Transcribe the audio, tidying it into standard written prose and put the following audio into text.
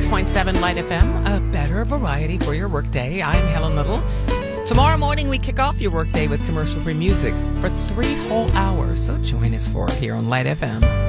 106.7 Light FM, a better variety for your workday. I'm Helen Little. Tomorrow morning, we kick off your workday with commercial-free music for 3 whole hours. So join us for it here on Light FM.